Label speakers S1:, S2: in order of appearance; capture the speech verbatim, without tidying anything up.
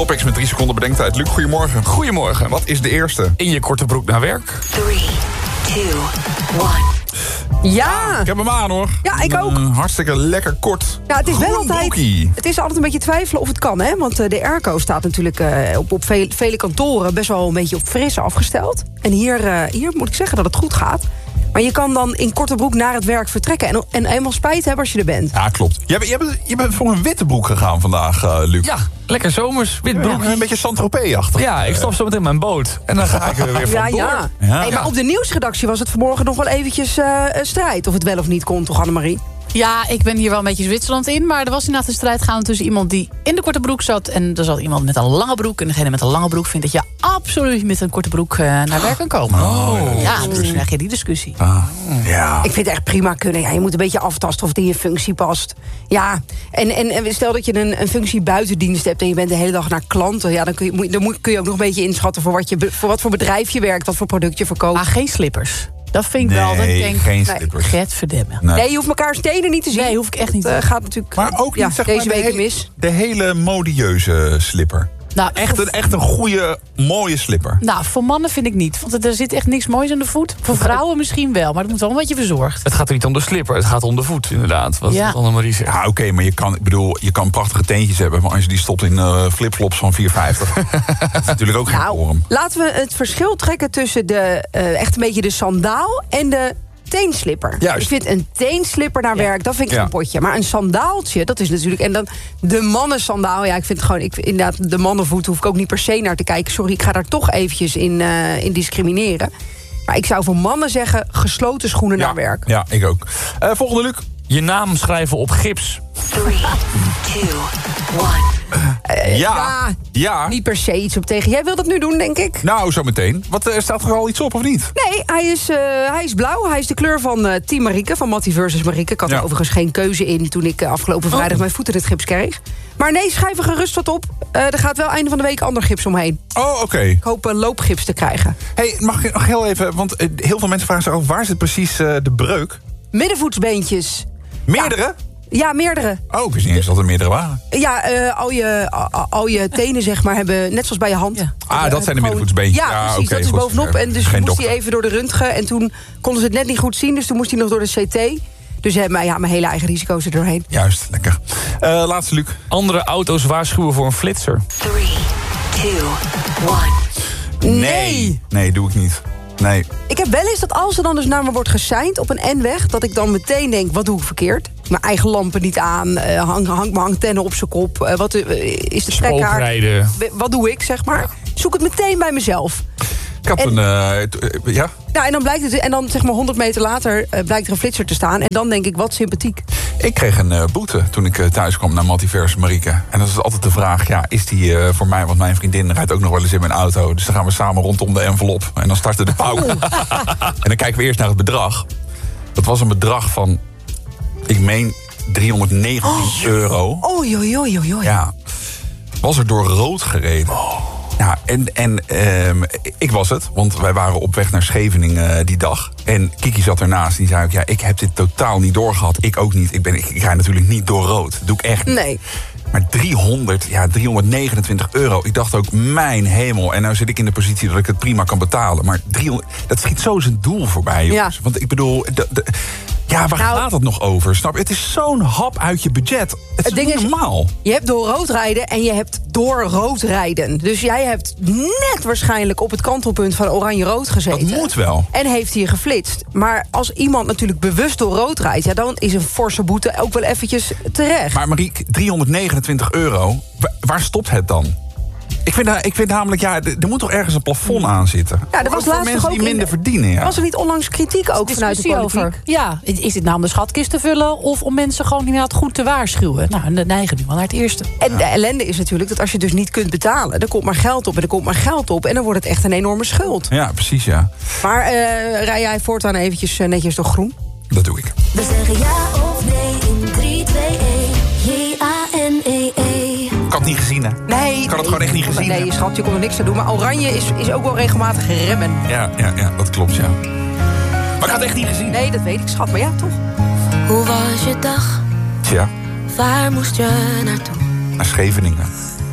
S1: Topics met drie seconden bedenktijd. Luc, goedemorgen.
S2: Goedemorgen.
S1: Wat is de eerste?
S2: In je korte broek naar werk?
S3: drie, twee, één.
S4: Ja.
S1: Ik heb hem aan, hoor.
S4: Ja, ik ook.
S1: Uh, hartstikke lekker kort.
S4: Ja, het is wel
S1: Groen
S4: altijd.
S1: broekie.
S4: Het is altijd een beetje twijfelen of het kan, hè? Want uh, de airco staat natuurlijk uh, op, op vele, vele kantoren best wel een beetje op fris afgesteld. En hier, uh, hier moet ik zeggen dat het goed gaat. Maar je kan dan in korte broek naar het werk vertrekken. En, en eenmaal spijt hebben als je er bent.
S1: Ja, klopt. Je bent, je bent, je bent voor een witte broek gegaan vandaag, uh, Luc.
S2: Ja, lekker zomers, wit broekje.
S1: Ja, een beetje Saint-Tropez-achtig.
S2: Ja, ik stap zo meteen mijn boot. En dan ga ik er weer
S4: Ja,
S2: vandoor.
S4: ja.
S1: Ja.
S4: Hey, maar op de nieuwsredactie was het vanmorgen nog wel eventjes uh, strijd. Of het wel of niet kon, toch, Annemarie?
S5: Ja, ik ben hier wel een beetje Zwitserland in. Maar er was inderdaad een strijd gaande tussen iemand die in de korte broek zat. En er zat iemand met een lange broek. En degene met een lange broek vindt dat je absoluut met een korte broek uh, naar werk kan komen.
S1: Oh,
S5: ja, dus dan krijg je die discussie.
S1: Ah, ja.
S4: Ik vind het echt prima kunnen. Ja, je moet een beetje aftasten of het in je functie past. Ja, en, en, en stel dat je een, een functie buitendienst hebt... en je bent de hele dag naar klanten... Ja, dan, kun je, moet, dan moet, kun je ook nog een beetje inschatten... voor wat, je, voor wat voor bedrijf je werkt, wat voor product je verkoopt.
S5: Maar geen slippers. Dat vind ik
S1: Nee,
S5: wel. Dat ik denk,
S1: geen
S5: nee,
S1: slippers.
S5: Gert verdemmen.
S1: Nee.
S4: Nee, je hoeft elkaar stenen niet te zien.
S5: Nee, hoef ik echt niet.
S4: Dat uh, gaat natuurlijk
S1: Maar ook niet,
S4: ja,
S1: zeg
S4: deze
S1: maar,
S4: week
S1: de,
S4: mis.
S1: de hele modieuze slipper.
S5: Nou,
S1: Echt een, echt een goede, mooie slipper.
S5: Nou, voor mannen vind ik niet. Want er zit echt niks moois aan de voet. Voor vrouwen misschien wel, maar dat moet wel een beetje verzorgd.
S2: Het gaat er niet om de slipper, het gaat om de voet, inderdaad. Wat
S5: Ja.
S2: Annemarie zegt.
S1: Ja, oké, okay, maar je kan, ik bedoel, je kan prachtige teentjes hebben... maar als je die stopt in uh, flipflops van vier vijftig... dat is natuurlijk ook geen
S4: Nou,
S1: vorm.
S4: laten we het verschil trekken tussen de uh, echt een beetje de sandaal en de teenslipper.
S1: Juist.
S4: Ik vind een teenslipper naar werk, dat vind ik
S1: Ja.
S4: een potje. Maar een sandaaltje, dat is natuurlijk... En dan de mannensandaal, ja, ik vind het gewoon... Ik, inderdaad, de mannenvoet hoef ik ook niet per se naar te kijken. Sorry, ik ga daar toch eventjes in, uh, in discrimineren. Maar ik zou voor mannen zeggen, gesloten schoenen
S1: Ja,
S4: naar werk.
S1: ja, ik ook. Uh, volgende, Luc.
S2: Je naam schrijven op gips.
S3: drie, twee, één.
S1: Ja,
S4: ja,
S1: ja.
S4: Niet per se iets op tegen. Jij wilt het nu doen, denk ik?
S1: Nou, zo meteen. Wat, uh, staat er al iets op of niet?
S4: Nee, hij is, uh, hij is blauw. Hij is de kleur van uh, Team Marieke, van Mattie versus Marieke. Ik had
S1: Ja.
S4: er overigens geen keuze in toen ik uh, afgelopen vrijdag
S1: Oh.
S4: mijn voet in het gips kreeg. Maar nee, schrijf er gerust wat op. Uh, er gaat wel einde van de week ander gips omheen.
S1: Oh, oké. Okay.
S4: Ik hoop uh, loopgips te krijgen.
S1: Hey, mag ik nog heel even... want uh, heel veel mensen vragen zich af... waar zit precies uh, de breuk?
S4: Middenvoetsbeentjes.
S1: Meerdere?
S4: Ja, meerdere.
S1: Oh, ik wist niet eens dat er meerdere waren.
S4: Ja, uh, al, je, al, al je tenen, zeg maar, hebben... net zoals bij je hand.
S5: Ja.
S1: Ah, dat zijn de
S4: Gewoon-
S1: middenvoetsbeentjes.
S4: Ja,
S1: Ja,
S4: precies.
S1: oké,
S4: dat is
S1: goed.
S4: bovenop. En dus
S1: Geen
S4: moest hij
S1: dokter.
S4: even door de röntgen. En toen konden ze het net niet goed zien. Dus toen moest hij nog door de C T. Dus hebben ja, mijn hele eigen risico's er doorheen.
S1: Juist, lekker. Uh, laatste, Luc.
S2: Andere auto's waarschuwen voor een flitser.
S3: drie, twee, één.
S4: Nee.
S1: Nee, doe ik niet. Nee.
S4: Ik heb wel eens dat als er dan dus naar me wordt geseind op een N-weg... dat ik dan meteen denk, wat doe ik verkeerd? Mijn eigen lampen niet aan, uh, hang, hang mijn hangtennen op zijn kop. Uh, wat uh, is de trekhaak?
S2: Spookrijden.
S4: Wat doe ik, zeg maar? Zoek het meteen bij mezelf.
S1: Ik had
S4: En-
S1: een... Uh, t- uh, ja?
S4: Ja, en dan blijkt het, en dan zeg maar honderd meter later uh, blijkt er een flitser te staan. En dan denk ik, wat sympathiek.
S1: Ik kreeg een uh, boete toen ik uh, thuis kwam naar Multiverse Marieke. En dat is altijd de vraag, ja, is die uh, voor mij... want mijn vriendin rijdt ook nog wel eens in mijn auto. Dus dan gaan we samen rondom de envelop. En dan starten de pauw. En dan kijken we eerst naar het bedrag. Dat was een bedrag van, ik meen, driehonderdnegentien euro.
S4: Oei, oei, oei, oei, oei.
S1: Ja, was er door rood gereden. Ja, en, en um, ik was het, want wij waren op weg naar Scheveningen uh, die dag. En Kiki zat ernaast, die zei ook, ja, ik heb dit totaal niet doorgehad. Ik ook niet, ik, ben, ik, ik rij natuurlijk niet door rood. Dat doe ik echt niet.
S4: Nee.
S1: Maar driehonderd, ja, driehonderdnegenentwintig euro. Ik dacht ook, mijn hemel. En nou zit ik in de positie dat ik het prima kan betalen. Maar driehonderd, dat schiet zo zijn doel voorbij, jongens.
S4: Ja.
S1: Want ik bedoel... De, de, ja, waar
S4: Nou,
S1: gaat het nog over? Snap je? Het is zo'n hap uit je budget. Het is
S4: ding
S1: niet
S4: is-
S1: normaal.
S4: Je hebt door rood rijden en je hebt door rood rijden. Dus jij hebt net waarschijnlijk op het kantelpunt van oranje-rood gezeten.
S1: Dat moet wel.
S4: En heeft hier geflitst. Maar als iemand natuurlijk bewust door rood rijdt... Ja, dan is een forse boete ook wel eventjes terecht.
S1: Maar Marieke, driehonderdnegenentwintig euro, wa- waar stopt het dan? Ik vind, da- ik vind namelijk, ja, d- er moet toch ergens een plafond aan zitten?
S4: Ja, er
S1: Ook
S4: was
S1: voor
S4: laatst
S1: mensen
S4: toch
S1: die
S4: ook in-
S1: minder verdienen, ja.
S4: Was er niet onlangs kritiek ook vanuit de
S5: Discussie
S4: politiek?
S5: over. Ja, is dit nou om de schatkist te vullen of om mensen gewoon inderdaad goed te waarschuwen? Nou, en de neigen nu wel naar het eerste.
S4: En de ellende is natuurlijk dat als je dus niet kunt betalen... dan komt maar geld op en er komt maar geld op... en dan wordt het echt een enorme schuld.
S1: Ja, precies, ja.
S4: Maar uh, rij jij voortaan eventjes uh, netjes door groen?
S1: Dat doe ik.
S3: We zeggen ja of nee in drie, twee, één. J A N E E.
S1: Ik had het niet gezien, hè?
S4: Nee.
S1: Ik had het gewoon echt niet gezien.
S4: Nee,
S1: hè?
S4: schat, je kon er niks aan doen. Maar oranje is, is ook wel regelmatig remmen.
S1: Ja, ja, ja, dat klopt, ja. Maar ik had het echt niet gezien.
S4: Nee, dat weet ik, schat. Maar ja, toch?
S3: Hoe was je dag?
S1: Tja,
S3: Waar moest je naartoe?
S1: naar Scheveningen.